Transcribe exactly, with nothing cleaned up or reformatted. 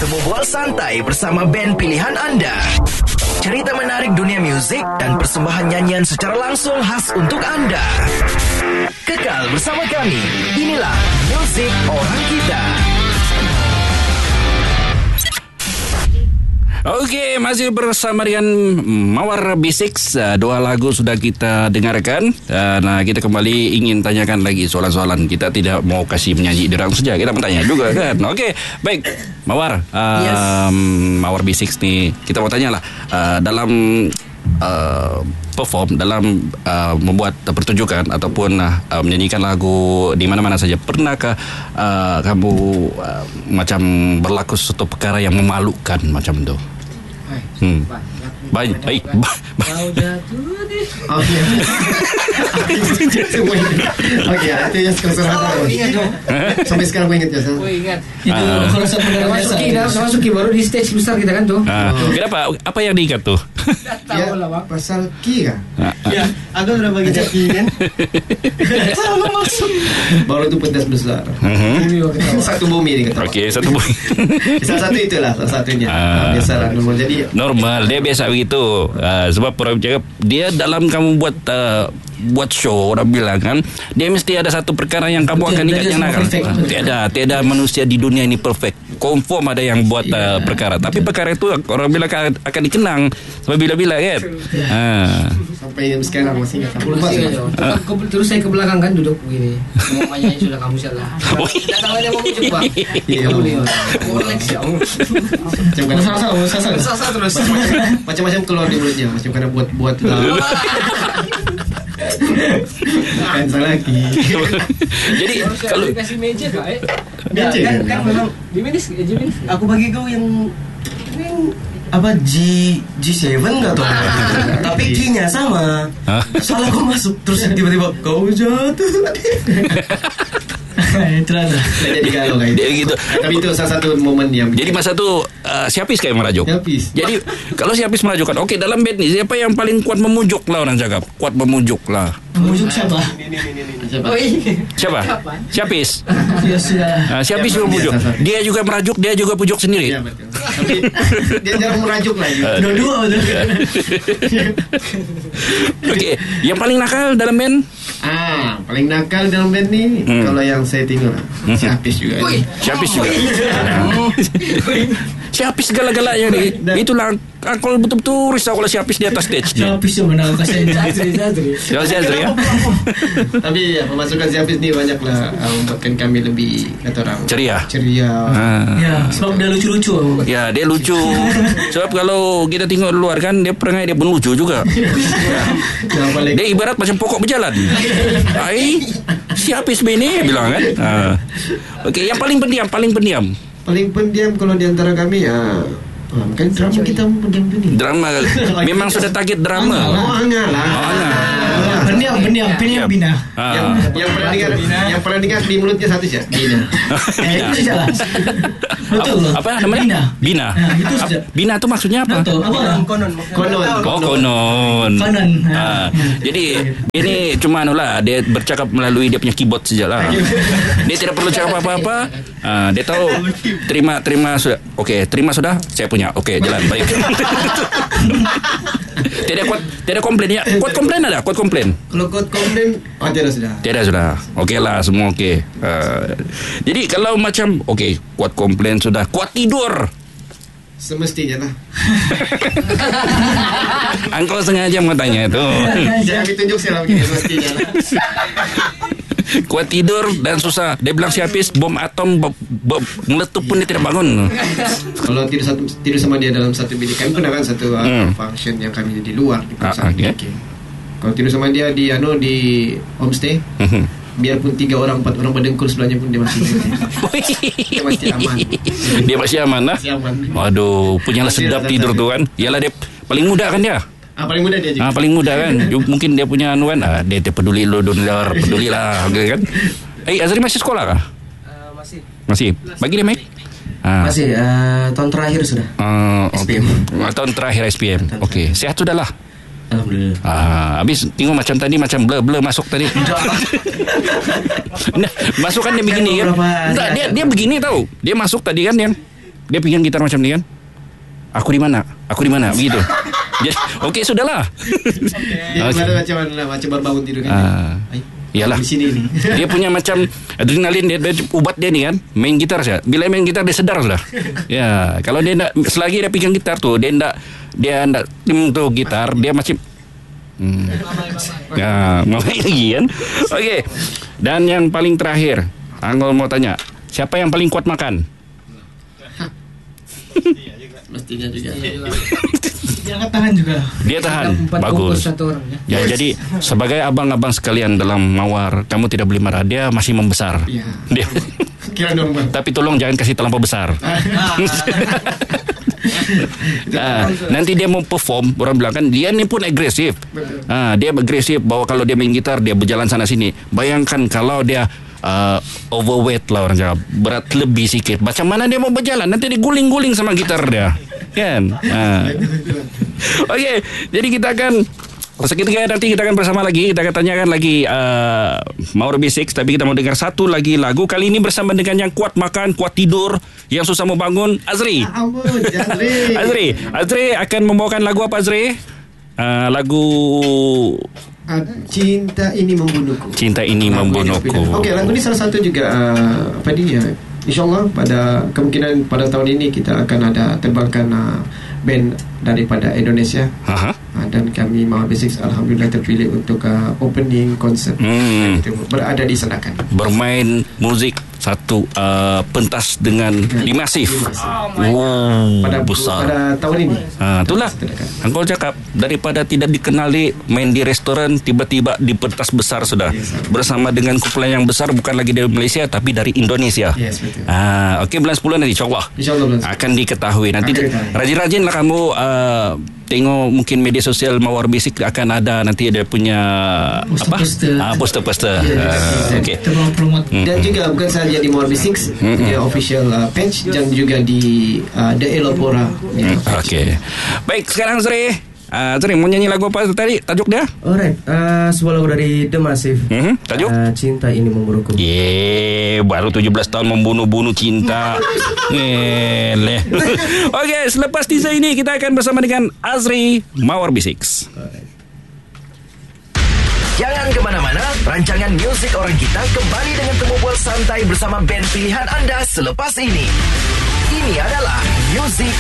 Temu Bual Santai bersama band pilihan anda. Cerita menarik dunia muzik dan persembahan nyanyian secara langsung khas untuk anda. Kekal bersama kami. Inilah Muzik Orang Kita. Okey, masih bersama dengan Mawar B enam. uh, Dua lagu sudah kita dengarkan. Dan uh, kita kembali ingin tanyakan lagi soalan-soalan. Kita tidak mau kasih menyanyi dirang saja, kita bertanya juga kan. Okey, baik Mawar, uh, yes. Mawar B enam ni kita mau tanya lah, uh, dalam uh, perform, dalam uh, membuat pertunjukan ataupun uh, menyanyikan lagu di mana-mana saja, pernahkah uh, kamu uh, macam berlaku suatu perkara yang memalukan macam tu? Hmm. Baik, baik. Kau jatuh di. Okey. Okey, itu yang sekarang saya ingat tu. Sampai sekarang aku ingat je. Oh, ingat. Itu kalau saya pernah Masuki dah, Masuki baru di stage besar kita kan tu. Ah, kenapa? Apa yang diingat tu? Tak tahu lah bang. Pasal key kan? Ya, aku sudah bagi key kan. Salah masuk. Baru tu pentas besar. Satu bumi ni kata. Okey, satu bumi. Salah satu itulah, salah satunya. Biasalah normal. Jadi normal, dia biasa begitu. Uh, sebab orang cakap dia dalam kamu buat uh, buat show, orang bilang kan, dia mesti ada satu perkara yang kamu betul, akan ingat yang nak. Uh, tiada, tiada manusia di dunia ini perfect. Confirm ada yang buat uh, perkara, tapi perkara itu orang bilang akan, akan dikenang sampai bila-bila kan. Uh. Sampai sekarang masih ingat. Aku lupa sih. Terus saya ke belakang kan duduk begini. Mau nyanyi sudah kamu salah. Tak tahu dia mau cuba. Iya boleh. Relax ya. Macam kena salah, salah, salah terus. Macam-macam keluar di mulutnya, macam kena buat-buat lah. Kan salah lagi. Jadi kalau kasih meja tak eh? Meja kan, kan? kan memang Jimin Jimin. Aku bagi kau yang yang apa G G7 enggak tahu. Tapi key-nya sama. Salah kau masuk terus tiba-tiba kau jatuh. Itulah jadi galau kan. dia gitu. Tapi itu salah satu momen yang. Jadi masa tu uh, si Hafiz kayak merajuk. Hafiz. Jadi kalau si Hafiz merajukan, okey dalam band ni siapa yang paling kuat memujuk lah, orang cakap. Kuat memujuk lah. Memujuk siapa? Siapa? Siapa? Si Hafiz. Ya sudah. Uh, si Hafiz juga memujuk. Dia juga merajuk, dia juga pujuk sendiri. Ya betul. Tapi dia jarang merajuk lagi. Dua-dua betul. Okey, yang paling nakal dalam band? Ah, paling nakal dalam band ni hmm. kalau yang saya tengok lah, si Hafiz juga. Si Hafiz juga. Si Hafiz galak-galaknya ni. Itulah kalau betul-betul risau kalau si Hafiz di atas stage ni. Hafiz yang menang kasih Jazri. Kalau si Azri ya. Tapi ya, pemasukan si Hafiz ni banyaklah uh, membuatkan kami lebih kata orang ceria. Ceria. Ya, sebab dia lucu-lucu. Ya, dia lucu. Sebab kalau kita tengok luar kan, dia perangai dia pun lucu juga. Ya. Dia ibarat macam pokok berjalan. Ai, si Hafiz ni bilang kan. Ha. Okey, yang paling pendiam, paling pendiam. Paling pendiam kalau di antara kami ya. Ah, kan drama kita pendiam ni. Drama. Memang sudah target drama. Oh, enggak lah. Oh, enggak. Pendiam, pendiam, pendiam bina. Yang yang pernah dengar, yang pernah dengar di mulutnya satu saja. Bina. Eh, itu saja. Betul. Apa namanya? Bina. Bina. Itu sudah. Bina tu maksudnya apa? Betul. Apa? Konon. Konon. Oh, konon. Konon. Ha. Jadi ini cuma anulah, dia bercakap melalui dia punya keyboard sajalah. Dia tidak perlu cakap apa-apa. Ha, dia tahu terima terima sudah. Okey, terima sudah. Saya punya. Okey, jalan baik. Tiada kuat, tiada komplain ya. Kuat komplain ada, kuat komplain. Kalau kuat komplain, oh tiada sudah. Tiada sudah. Okey lah, semua okey. Uh, jadi kalau macam okey, kuat komplain sudah, kuat tidur. Semestinya lah. Angkau sengaja mau tanya itu. Jangan ditunjuk saya lah begini, semestinya lah. Kuat tidur dan susah. Dia bilang si Hafiz bom atom bom, bom, meletup pun dia tidak bangun. Kalau tidur satu tidur sama dia dalam satu bilik, kami pernah kan satu hmm. uh, function yang kami di luar di ah, okay. Kalau tidur sama dia di anu di homestay, mm-hmm. biarpun tiga orang empat orang berdengkul sebelahnya pun dia masih dia masih aman. Dia masih aman lah. Waduh, punyalah sedap tidur tu kan. Yalah dia paling muda kan dia. Ah, paling muda dia juga. Ah, paling muda kan. Mungkin dia punya anu kan. Ah, dia, dia peduli lu dolar, peduli lah kan. Eh, Azri masih sekolah kah? Uh, masih. Masih. Bagi dia mic. Ah. Masih uh, tahun terakhir sudah. Uh, S P M. Okay. Tahun terakhir S P M. Okey, sehat sudah lah. Alhamdulillah. Ah, habis tengok macam tadi macam blur-blur masuk tadi. Nah, masuk kan dia begini kan. Tak, dia dia begini tahu. Dia masuk tadi kan yang dia pegang gitar macam ni kan. Aku di mana? Aku di mana? Begitu. Jadi, okey sudahlah. Dia okay. macam mana macam baru bangun tidur kan. Ah. Iyalah. Di sini ni. Dia punya macam adrenalin dia, dia ubat dia ni kan. Main gitar saja. Bila main gitar dia sedar sudah. Ya, kalau dia nak selagi dia pegang gitar tu, dia ndak dia ndak tim tu gitar, dia masih hmm. Ya, mau lagi kan. Okey. Dan yang paling terakhir, Anggol mau tanya, siapa yang paling kuat makan? Mestinya juga. Dia akan tahan juga. Dia tahan. Bagus. Ya, jadi sebagai abang-abang sekalian dalam Mawar, kamu tidak boleh marah. Dia masih membesar. Ya. Dia. Kira normal. Tapi tolong jangan kasih terlampau besar. Ah, nanti dia mau perform, orang bilang kan dia ni pun agresif. Ah, dia agresif bahwa kalau dia main gitar dia berjalan sana sini. Bayangkan kalau dia Uh, overweight lah orang cakap, berat lebih sikit, macam mana dia mau berjalan? Nanti dia guling-guling sama gitar dia kan. uh. Okey, jadi kita akan seketika nanti kita akan bersama lagi. Kita akan tanyakan lagi uh, Mawar B enam, tapi kita mau dengar satu lagi lagu. Kali ini bersama dengan yang kuat makan, kuat tidur, yang susah mau bangun, Azri. Azri Azri akan membawakan lagu apa Azri? Uh, lagu Cinta Ini Membunuhku. Cinta Ini Membunuhku. Okey, lagu ni salah satu juga uh, apa dia? InsyaAllah pada kemungkinan pada tahun ini kita akan ada terbangkan uh, band daripada Indonesia. Aha. Uh, dan kami Mawar B enam alhamdulillah terpilih untuk uh, opening konsert. Hmm. Itu berada di Senakan. Bermain musik satu uh, pentas dengan ya, di Masif. Wow, pada, besar. Pada tahun ini. Ha, itulah. Angkol cakap daripada tidak dikenali main di restoran, tiba-tiba di pentas besar sudah. Yes, bersama dengan kumpulan yang besar, bukan lagi dari Malaysia tapi dari Indonesia. Yes, betul. Ah, okey, bulan sepuluh nanti insya-Allah. Insya-Allah akan diketahui. Nanti rajin-rajinlah kamu uh, tengok mungkin media sosial Mawar B enam akan ada nanti ada punya poster-poster. Apa? Ah, poster-poster. Yes, uh, okey. Mm-hmm. Dan juga bukan sahaja di Mawar B enam, mm-hmm. dia official uh, page dan juga di uh, The Elopora. Mm, okey. Baik, sekarang Zri. Uh, Zri mau nyanyi lagu apa tadi? Tajuk dia? Alright, uh, sebuah lagu dari The Massive. Mm-hmm. Tajuk? Uh, Cinta Ini Membunuhku. Yeay, baru tujuh belas tahun membunuh-bunuh cinta. Ngeleh. Okey, selepas teaser ini kita akan bersama dengan Azri Mawar B enam. Jangan ke mana-mana, rancangan muzik orang kita kembali dengan temu bual santai bersama band pilihan anda selepas ini. Ini adalah Music